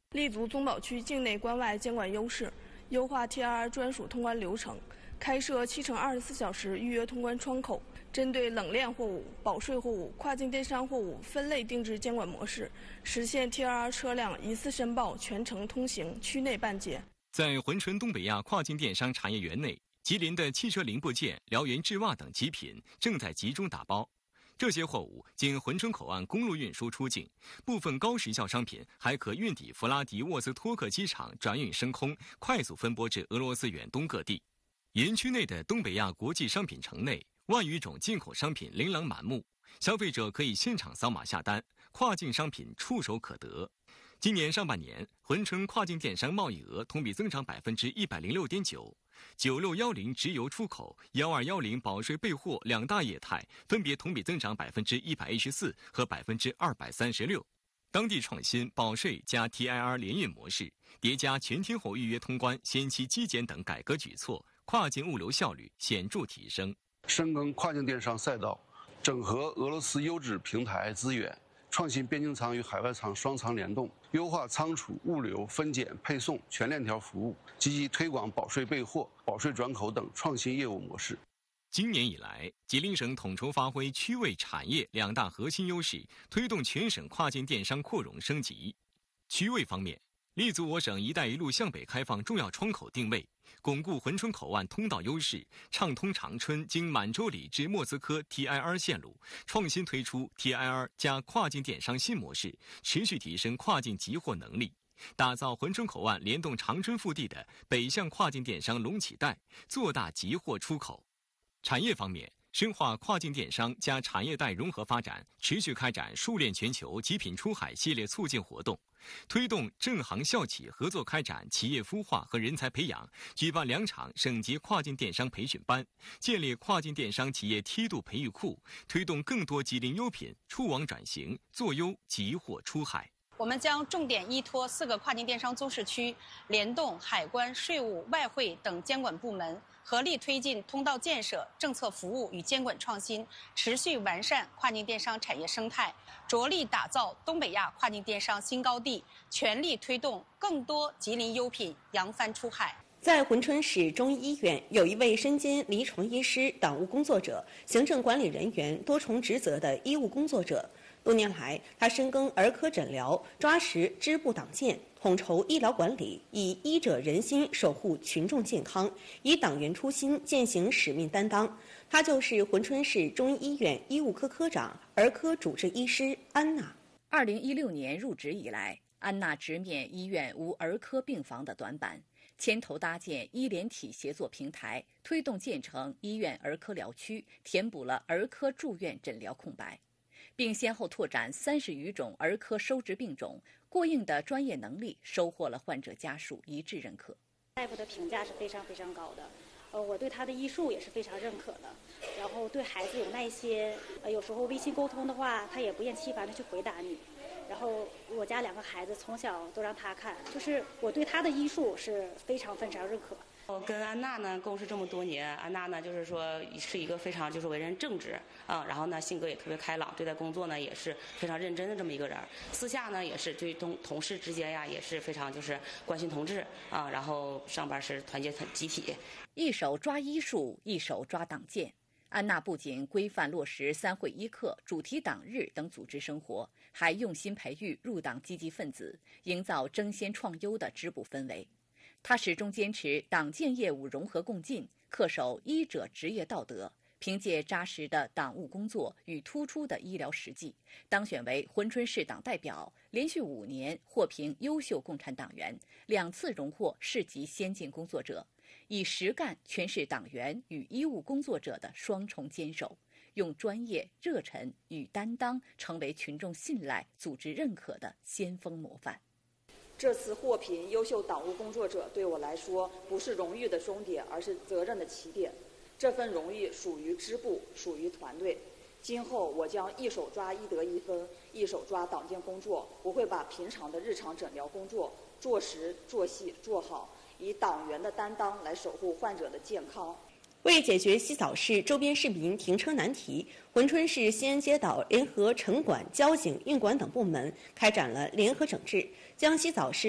立足宗保区境内关外监管优势，优化 TIR 专属通关流程，开设7×24小时预约通关窗口，针对冷链货物、保税货物、跨境电商货物分类定制监管模式，实现 TIR 车辆一次申报、全程通行、区内办结。 在珲春东北亚跨境电商产业园内，吉林的汽车零部件、辽源制袜等极品正在集中打包。这些货物经珲春口岸公路运输出境，部分高时效商品还可运抵弗拉迪沃斯托克机场转运升空，快速分拨至俄罗斯远东各地。园区内的东北亚国际商品城内，万余种进口商品琳琅满目，消费者可以现场扫码下单，跨境商品触手可得。今年上半年，珲春跨境电商贸易额同比增长106.9%。9610直邮出口、1210保税备货两大业态分别同比增长114%和236%。当地创新保税加 TIR 联运模式，叠加全天候预约通关、先期机检等改革举措，跨境物流效率显著提升。 深耕跨境电商赛道，整合俄罗斯优质平台资源，创新边境仓与海外仓双仓联动，优化仓储、物流、分拣、配送全链条服务，积极推广保税备货、保税转口等创新业务模式。 今年以来，吉林省统筹发挥区位产业两大核心优势，推动全省跨境电商扩容升级。区位方面，立足我省“一带一路”向北开放重要窗口定位，巩固珲春口岸通道优势，畅通长春经满洲里至莫斯科 TIR 线路，创新推出 TIR 加跨境电商新模式，持续提升跨境集货能力，打造珲春口岸联动长春腹地的北向跨境电商龙起带，做大集货出口。产业方面，深化跨境电商加产业带融合发展，持续开展数链全球极品出海系列促进活动，推动正行校企合作开展企业孵化和人才培养，举办2场省级跨境电商培训班，建立跨境电商企业梯度培育库，推动更多吉林优品出网转型，做优集货出海。 我们将重点依托4个跨境电商综市区，联动海关、税务、外汇等监管部门，合力推进通道建设、政策服务与监管创新，持续完善跨境电商产业生态，着力打造东北亚跨境电商新高地，全力推动更多吉林优品扬帆出海。 在珲春市中医医院，有一位身兼临床医师、党务工作者、行政管理人员多重职责的医务工作者。多年来，他深耕儿科诊疗，抓实支部党建，统筹医疗管理，以医者仁心守护群众健康，以党员初心践行使命担当。他就是珲春市中医医院医务科科长、儿科主治医师安娜。 2016年入职以来，安娜直面医院无儿科病房的短板，牵头搭建医联体协作平台，推动建成医院儿科疗区，填补了儿科住院诊疗空白，并先后拓展30余种儿科收治病种，过硬的专业能力收获了患者家属一致认可。 大夫的评价是非常非常高的，我对他的医术也是非常认可的。然后对孩子有耐心，有时候微信沟通的话，他也不厌其烦的去回答你。然后我家2个孩子从小都让他看，就是我对他的医术是非常非常认可。 我跟安娜呢共事这么多年，安娜呢就是说是一个非常就是为人正直然后呢性格也特别开朗，对待工作呢也是非常认真的这么一个人。私下呢也是对同事之间呀也是非常就是关心同志然后上班是团结集体。 一手抓医术，一手抓党建。安娜不仅规范落实3会1课、主题党日等组织生活，还用心培育入党积极分子，营造争先创优的支部氛围。他始终坚持党建业务融合共进，恪守医者职业道德，凭借扎实的党务工作与突出的医疗实际，当选为珲春市党代表，连续5年获评优秀共产党员，2次荣获市级先进工作者，以实干诠释党员与医务工作者的双重坚守，用专业、热忱与担当成为群众信赖、组织认可的先锋模范。 这次获评优秀党务工作者对我来说不是荣誉的终点，而是责任的起点。这份荣誉属于支部，属于团队。今后我将一手抓医德1分，一手抓党建工作，我会把平常的日常诊疗工作做实、做细、做好，以党员的担当来守护患者的健康。 为解决西枣市周边市民停车难题，珲春市西安街道联合城管、交警、运管等部门开展了联合整治，将西枣市